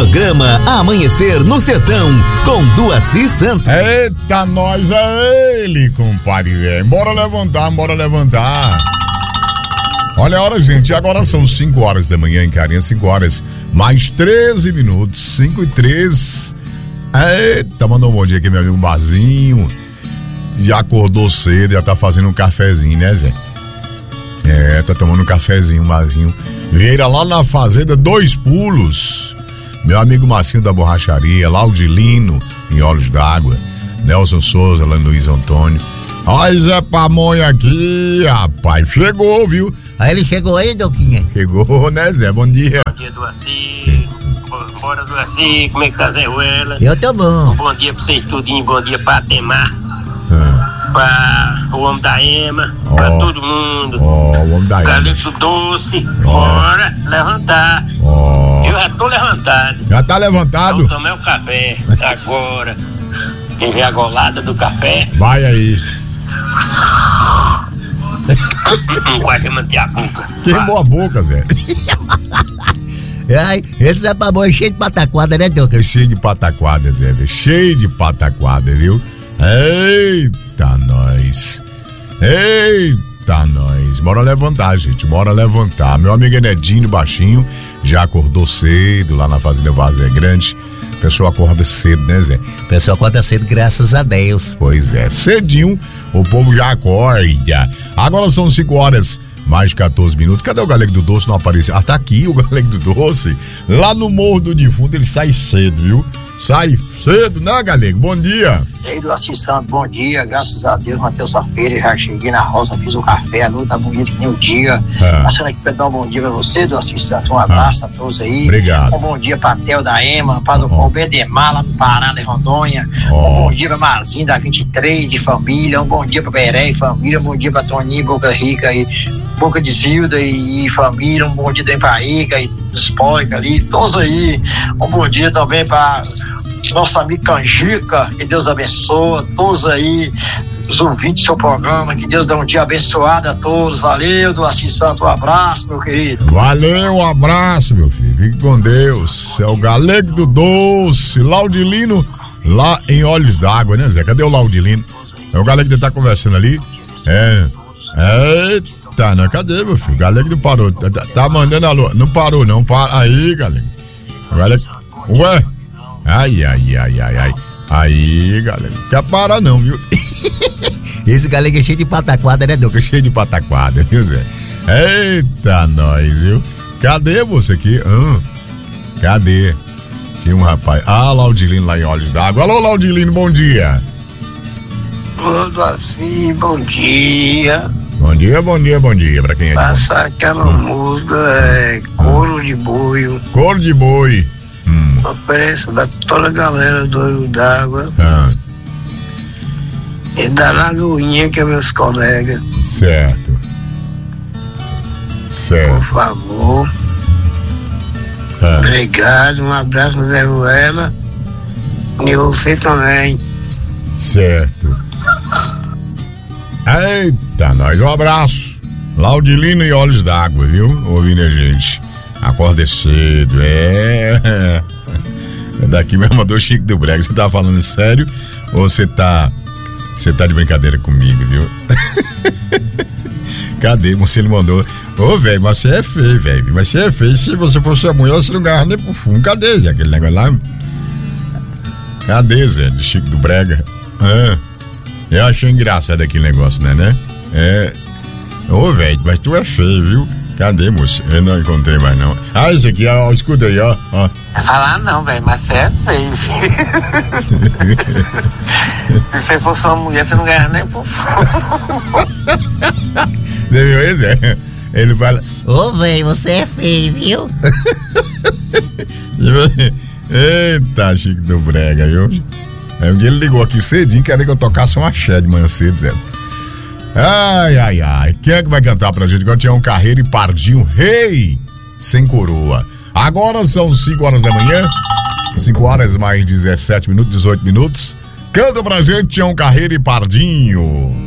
Programa Amanhecer no Sertão, com Duaci Santos. Eita, nós é ele, compadre. Bora levantar. Olha a hora, gente. Agora são 5 horas da manhã em Carinha, 5 horas mais 13 minutos. 5:13. Eita, mandou um bom dia aqui, meu amigo Bazinho. Já acordou cedo, já tá fazendo um cafezinho, né, Zé? Tá tomando um cafezinho, um Bazinho. Vieira lá na fazenda Dois Pulos. Meu amigo Marcinho da Borracharia, Laudilino, em Olhos d'Água. Nelson Souza, lá no Luiz Antônio. Olha Zé Pamonha aqui, rapaz. Chegou, viu? Aí ele chegou aí, Doquinha? Chegou, né, Zé? Bom dia. Bom dia, Duaci. Bora, Duaci. Como é que tá, Zé Ruela? Eu tô bom. Bom dia pra vocês tudinho. Bom dia pra Atemar. Pra o homem da Ema. Pra todo mundo. O homem da Ema. Galego Doce. Bora levantar. Eu já tô levantado. Já tá levantado? Vamos tomar o café agora. Quem vê a golada do café? Vai aí. Quase manter a boca. Queimou a boca, Zé. Ai, esse Zé Pamonha é cheio de pataquada, né, Doquinha? É cheio de pataquada, Zé. Cheio de pataquada, viu? Eita, nós. Bora levantar, gente. Bora levantar. Meu amigo Enedinho Baixinho já acordou cedo lá na Fazenda Vazé Grande. O pessoal acorda cedo, né, Zé? O pessoal acorda cedo, graças a Deus. Pois é, cedinho o povo já acorda. Agora são 5 horas mais 14 minutos. Cadê o Galego do Doce? Não apareceu. Ah, tá aqui o Galego do Doce. Lá no Morro do Defunto ele sai cedo, viu? Sai cedo, né, Galego? Bom dia. E aí, Duaci Santos, bom dia. Graças a Deus, Matheus Safeira, já cheguei na roça, fiz o café, a noite tá bonito que nem o dia. Passando aqui pra dar um bom dia pra você, Duaci Santos. Um abraço a todos aí. Obrigado. Um bom dia pra Theo da Ema, para o Bedemar lá no Pará, em Rondônia. Um bom dia pra Marzinho da 23 de família. Um bom dia pra Beré e família. Um bom dia pra Toninho, Boca Rica e Boca de Zilda e família. Um bom dia também pra Ica e dos Poica ali, todos aí. Um bom dia também pra nosso amigo Canjica, que Deus abençoe todos aí, os ouvintes do seu programa, que Deus dê um dia abençoado a todos. Valeu, Duaci Santos, um abraço, meu querido. Valeu, um abraço, meu filho, fique com Deus. É o Galego do Doce, Laudilino, lá em Olhos d'Água, né, Zé? Cadê o Laudilino? É o Galego que tá conversando ali? Eita, não, cadê, meu filho? O Galego não parou, tá mandando alô, não parou não, para aí, Galego. Ué? Ai. Aí, galera. Não quer parar não, viu? Esse Galego é cheio de pataquada, né, Doquinha? Cheio de pataquada, viu, Zé? Eita, nós, viu? Cadê você aqui? Cadê? Tinha um rapaz. Laudilino lá em Olhos d'Água. Alô, Laudilino, bom dia. Ô, Duaci, bom dia. Bom dia pra quem é? Passa aquela música, Couro de Boi. Couro de Boi. Ofereço da toda a galera do Olho d'Água. E da Lagoinha, que é meus colegas. Certo. Por favor. Obrigado, um abraço, Zé Ruela. E você também. Certo. Eita, nós, um abraço. Laudilino e Olhos d'Água, viu? Ouvindo a gente. Acorda cedo, Daqui me mandou Chico do Brega. Você tá falando sério ou você tá de brincadeira comigo, viu? Cadê? Você ele mandou. Velho, mas você é feio, velho. Mas você é feio. Se você fosse a mulher, você não ganhava nem pro fundo. Cadê, Zé? Aquele negócio lá? Cadê, Zé? De Chico do Brega? Eu achei engraçado aquele negócio, né? Velho, mas tu é feio, viu? Cadê, moço? Eu não encontrei mais, não. Esse aqui, ó, escuta aí, ó. Não vai falar não, velho, mas você é feio. Se você fosse uma mulher, você não ganha nem por Você viu esse? Ele fala... velho, você é feio, viu? Eita, Chico do Brega, viu? Ele ligou aqui cedinho, queria que eu tocasse um axé de manhã cedo, Zé. Ai. Quem é que vai cantar pra gente? Agora tinha um Carreiro e Pardinho, rei sem coroa. Agora são 5 horas da manhã, 5 horas mais 17 minutos, 18 minutos. Canta pra gente, tinha um Carreiro e Pardinho.